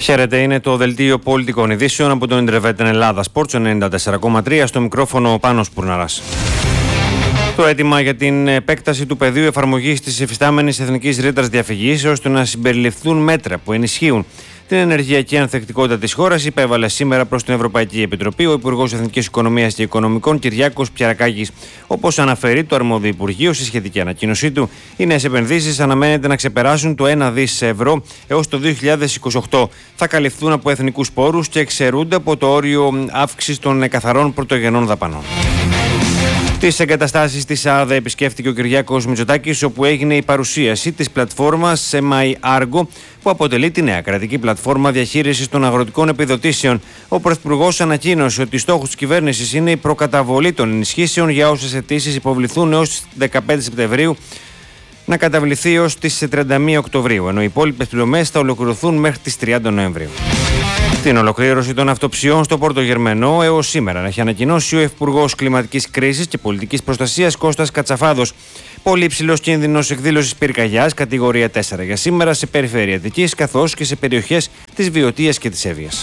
Χαίρετε, είναι το δελτίο πολιτικών ειδήσεων από το Intervetten Ελλάδα Sports 94,3, στο μικρόφωνο ο Πάνος Πουρναράς. Το αίτημα για την επέκταση του πεδίου εφαρμογής της υφιστάμενης εθνικής ρήτρας διαφυγής ώστε να συμπεριληφθούν μέτρα που ενισχύουν την ενεργειακή ανθεκτικότητα της χώρας υπέβαλε σήμερα προς την Ευρωπαϊκή Επιτροπή ο Υπουργός Εθνικής Οικονομίας και Οικονομικών Κυριάκος Πιαρακάκης. Όπως αναφέρει το αρμόδιο Υπουργείο στη σχετική ανακοίνωσή του, οι νέες επενδύσεις αναμένεται να ξεπεράσουν το 1 δις ευρώ έως το 2028. Θα καλυφθούν από εθνικούς πόρους και εξαιρούνται από το όριο αύξησης των καθαρών πρωτογενών δαπανών. Τις εγκαταστάσεις της ΑΔΕ επισκέφθηκε ο Κυριάκος Μητσοτάκης, όπου έγινε η παρουσίαση της πλατφόρμας MyArgo, που αποτελεί τη νέα κρατική πλατφόρμα διαχείρισης των αγροτικών επιδοτήσεων. Ο Πρωθυπουργός ανακοίνωσε ότι στόχος της κυβέρνησης είναι η προκαταβολή των ενισχύσεων για όσες αιτήσεις υποβληθούν έως τις 15 Σεπτεμβρίου να καταβληθεί έως τις 31 Οκτωβρίου, ενώ οι υπόλοιπες πληρωμές θα ολοκληρωθούν μέχρι τις 30 Νοεμβρίου. Την ολοκλήρωση των αυτοψιών στο Πόρτο Γερμενό έως σήμερα έχει ανακοινώσει ο Υπουργός Κλιματικής Κρίσης και Πολιτικής Προστασίας Κώστας Κατσαφάδος. Πολύ υψηλός κίνδυνος εκδήλωσης πυρκαγιάς κατηγορία 4 για σήμερα σε περιφέρεια Αττικής καθώς και σε περιοχές της Βιωτίας και της Εύβοιας.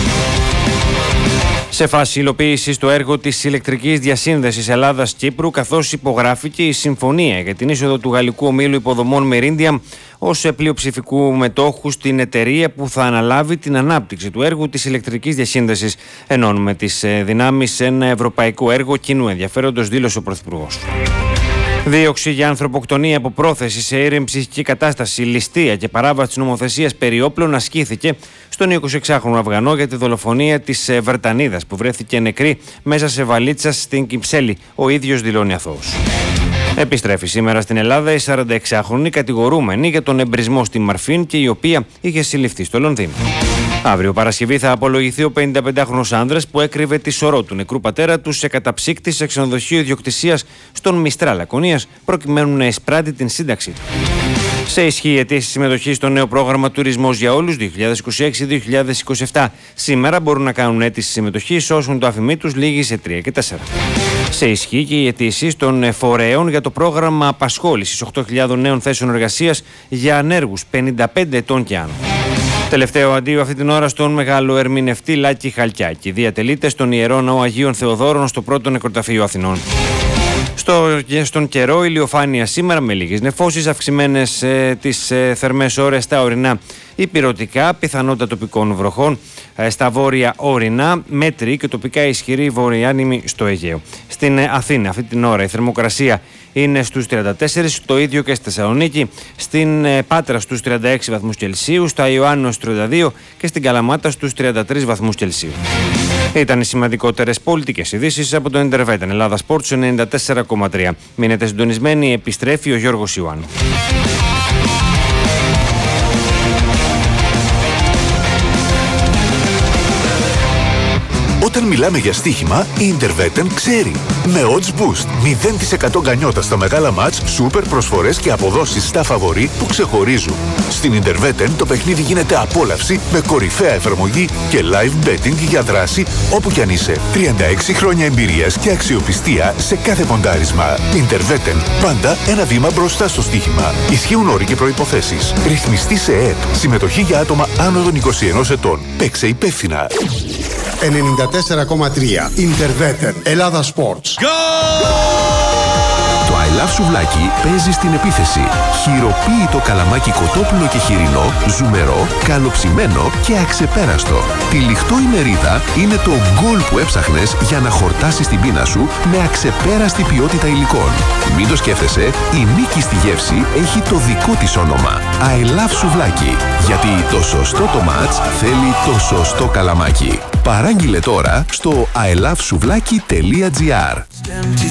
Σε φάση υλοποίησης το έργο της ηλεκτρικής διασύνδεσης Ελλάδας-Κύπρου, καθώς υπογράφηκε η συμφωνία για την είσοδο του γαλλικού ομίλου υποδομών Merindiam ως πλειοψηφικού μετόχου στην εταιρεία που θα αναλάβει την ανάπτυξη του έργου της ηλεκτρικής διασύνδεσης. Ενώνουμε τις δυνάμεις σε ένα ευρωπαϊκό έργο κοινού ενδιαφέροντος, δήλωσε ο Πρωθυπουργός. Δίωξη για ανθρωποκτονία από πρόθεση σε ήρεμη ψυχική κατάσταση, ληστεία και παράβαση της νομοθεσίας περί όπλων ασκήθηκε στον 26χρονο Αφγανό για τη δολοφονία της Βρετανίδας που βρέθηκε νεκρή μέσα σε βαλίτσα στην Κυψέλη. Ο ίδιος δηλώνει αθώος. Επιστρέφει σήμερα στην Ελλάδα η 46χρονη κατηγορούμενη για τον εμπρισμό στη Μαρφίν και η οποία είχε συλληφθεί στο Λονδίνο. Αύριο Παρασκευή θα απολογηθεί ο 55χρονος άνδρας που έκρυβε τη σωρό του νεκρού πατέρα του σε καταψύκτη σε ξενοδοχείο ιδιοκτησίας στον Μιστρά Λακωνίας προκειμένου να εισπράττει την σύνταξή του. Σε ισχύ η αιτήση συμμετοχή στο νέο πρόγραμμα Τουρισμός για Όλους 2026-2027. Σήμερα μπορούν να κάνουν αίτηση συμμετοχής όσων το αφημί τους λήγει σε 3 και 4. Σε ισχύ και οι αιτήσεις των φορέων για το πρόγραμμα απασχόλησης 8.000 νέων θέσεων εργασίας για ανέργους 55 ετών και άνω. Τελευταίο αντίο αυτή την ώρα στον μεγάλο ερμηνευτή Λάκη Χαλκιάκη. Διατελείται στον Ιερό Ναό Αγίων Θεοδόρων στο πρώτο νεκροταφείο Αθηνών. Στον καιρό, ηλιοφάνεια σήμερα με λίγες νεφώσεις, αυξημένες τις θερμές ώρες στα ορεινά υπηρωτικά, πιθανότητα τοπικών βροχών στα βόρεια ορεινά, μέτρη και τοπικά ισχυρή βορειάνημη στο Αιγαίο. Στην Αθήνα αυτή την ώρα η θερμοκρασία είναι στους 34, το ίδιο και στη Θεσσαλονίκη, στην Πάτρα στους 36 βαθμούς Κελσίου, στα Ιωάννου στους 32 και στην Καλαμάτα στους 33 βαθμούς Κελσίου. Ήταν οι σημαντικότερες πολιτικές ειδήσεις από το Intervetten Ελλάδα Sports 94,3. Μείνετε συντονισμένοι, επιστρέφει ο Γιώργος Ιωάννου. Όταν μιλάμε για στοίχημα, η Intervetten ξέρει. Με odds boost, 0% γκανιότα στα μεγάλα μάτς, σούπερ προσφορές και αποδόσεις στα φαβορί που ξεχωρίζουν. Στην Intervetten το παιχνίδι γίνεται απόλαυση με κορυφαία εφαρμογή και live betting για δράση όπου κι αν είσαι. 36 χρόνια εμπειρίας και αξιοπιστία σε κάθε ποντάρισμα. Intervetten, πάντα ένα βήμα μπροστά στο στοίχημα. Ισχύουν όροι και προϋποθέσεις. Ρυθμιστή σε ΕΕΠ. Συμμετοχή για άτομα άνω των 21 ετών. Παίξε υπεύθυνα. 94,3 Intervetten Ελλάδα Sports. Το I Love Σουβλάκι παίζει στην επίθεση. Χειροποίητο καλαμάκι κοτόπουλο και χοιρινό, ζουμερό, καλοψημένο και αξεπέραστο. Τυλιχτό η μερίδα είναι το γκολ που έψαχνες για να χορτάσεις την πείνα σου με αξεπέραστη ποιότητα υλικών. Μην το σκέφτεσαι, η νίκη στη γεύση έχει το δικό της όνομα. I Love Σουβλάκι. Γιατί το σωστό το μάτς θέλει το σωστό καλαμάκι. Παράγγειλε τώρα στο ilovesouβλaki.gr.